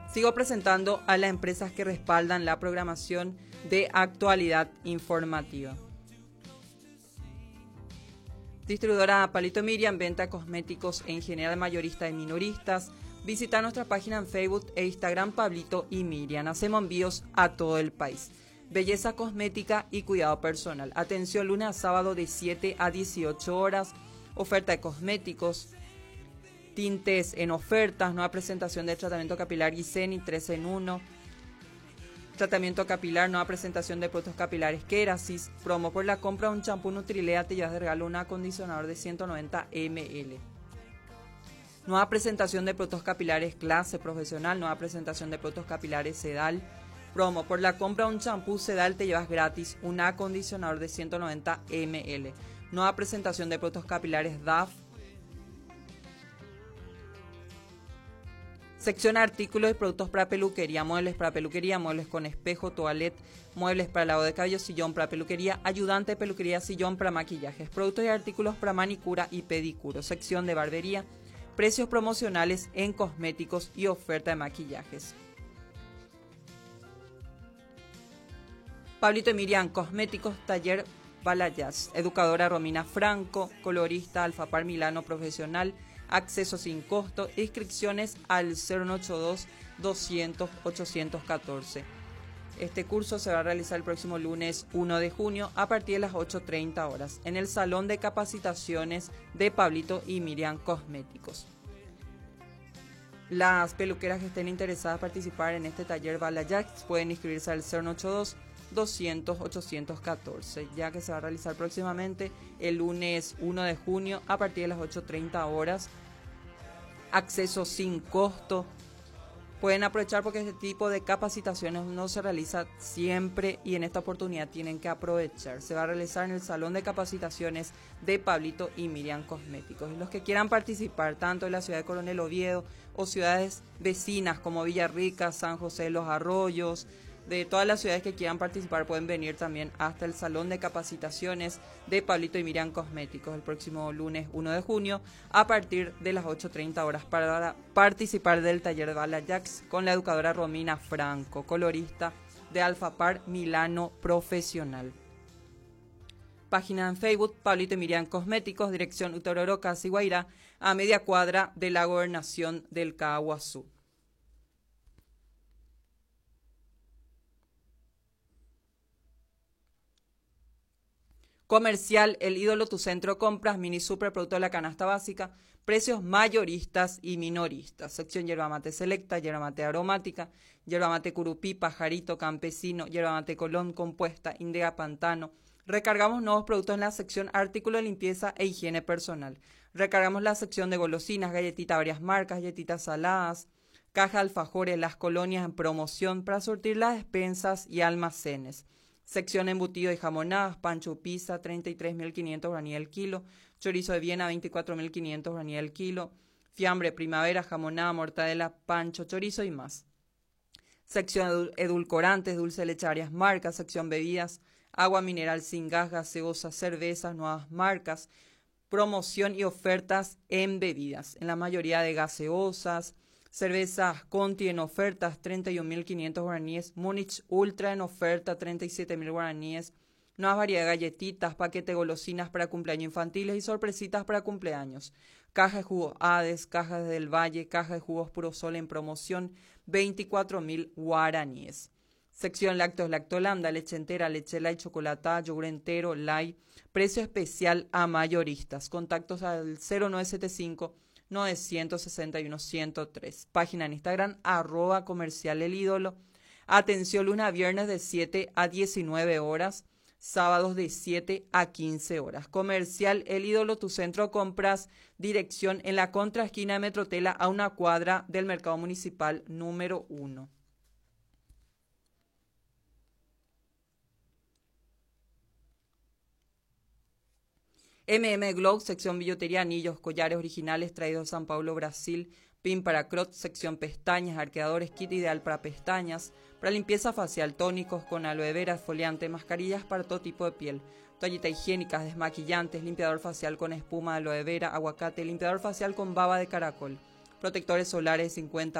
Sigo presentando a las empresas que respaldan la programación de Actualidad Informativa. Distribuidora Palito Miriam, venta de cosméticos en general, mayorista y minoristas. Visita nuestra página en Facebook e Instagram Pablito y Miriam. Hacemos envíos a todo el país. Belleza cosmética y cuidado personal. Atención lunes a sábado de 7 a 18 horas. Oferta de cosméticos. Tintes en ofertas. Nueva presentación de tratamiento capilar Giseni 3 en 1. Tratamiento capilar, nueva presentación de productos capilares Kerasis. Promo por la compra de un champú Nutrilea te llevas de regalo un acondicionador de 190 ml. Nueva presentación de productos capilares Clase Profesional. Nueva presentación de productos capilares Sedal. Promo por la compra de un champú Sedal te llevas gratis un acondicionador de 190 ml. Nueva presentación de productos capilares DAF. Sección artículos y productos para peluquería, muebles con espejo, toalette, muebles para lavado de cabello, sillón para peluquería, ayudante de peluquería, sillón para maquillajes, productos y artículos para manicura y pedicuro, sección de barbería, precios promocionales en cosméticos y oferta de maquillajes. Pablito y Miriam, cosméticos, taller Balayage, educadora Romina Franco, colorista Alfapar Milano Profesional, acceso sin costo, inscripciones al 082-200-814. Este curso se va a realizar el próximo lunes 1 de junio a partir de las 8:30 horas en el Salón de Capacitaciones de Pablito y Miriam Cosméticos. Las peluqueras que estén interesadas en participar en este taller Balayage pueden inscribirse al 082-200-814, ya que se va a realizar próximamente el lunes 1 de junio a partir de las 8:30 horas. Acceso sin costo. Pueden aprovechar porque este tipo de capacitaciones no se realiza siempre y en esta oportunidad tienen que aprovechar. Se va a realizar en el Salón de Capacitaciones de Pablito y Miriam Cosméticos. Y los que quieran participar tanto en la ciudad de Coronel Oviedo o ciudades vecinas como Villarrica, San José de los Arroyos, de todas las ciudades que quieran participar pueden venir también hasta el Salón de Capacitaciones de Pablito y Miriam Cosméticos el próximo lunes 1 de junio a partir de las 8:30 horas para participar del taller de Balayage con la educadora Romina Franco, colorista de Alfapar Milano Profesional. Página en Facebook, Pablito y Miriam Cosméticos, dirección Utororo, Casi Guairá, a media cuadra de la Gobernación del Caaguazú. Comercial El Ídolo, tu centro de compras, mini super, producto de la canasta básica, precios mayoristas y minoristas. Sección yerba mate selecta, yerba mate aromática, yerba mate curupí, pajarito, campesino, yerba mate colón, compuesta, indega, pantano. Recargamos nuevos productos en la sección artículo de limpieza e higiene personal. Recargamos la sección de golosinas, galletitas, varias marcas, galletitas saladas, caja de alfajores, las colonias en promoción para surtir las despensas y almacenes. Sección embutido y jamonadas, pancho pizza, 33.500 guaraníes el kilo, chorizo de Viena, 24.500 guaraníes el kilo, fiambre primavera, jamonada, mortadela, pancho, chorizo y más. Sección edulcorantes, dulce de leche, varias marcas, sección bebidas, agua mineral sin gas, gaseosas, cervezas, nuevas marcas, promoción y ofertas en bebidas, en la mayoría de gaseosas. Cervezas Conti en ofertas, 31.500 guaraníes. Múnich Ultra en oferta, 37.000 guaraníes. Nuevas variedades de galletitas, paquete de golosinas para cumpleaños infantiles y sorpresitas para cumpleaños. Caja de jugos Hades, cajas del Valle, caja de jugos Puro Sol en promoción, 24.000 guaraníes. Sección lácteos Lactolanda, leche entera, leche light, chocolatada, yogur entero, light. Precio especial a mayoristas. Contactos al 0975 961-103. Página en Instagram, @comercial el ídolo. Atención lunes a viernes de 7 a 19 horas, sábados de 7 a 15 horas. Comercial El Ídolo, tu centro de compras, dirección en la contraesquina de Metrotela a una cuadra del Mercado Municipal número 1. MM Glow, sección billutería, anillos, collares originales traídos de San Paulo, Brasil. Pin para crot, sección pestañas, arqueadores, kit ideal para pestañas. Para limpieza facial, tónicos con aloe vera, exfoliante, mascarillas para todo tipo de piel. Toallitas higiénicas, desmaquillantes, limpiador facial con espuma de aloe vera, aguacate, limpiador facial con baba de caracol. Protectores solares 50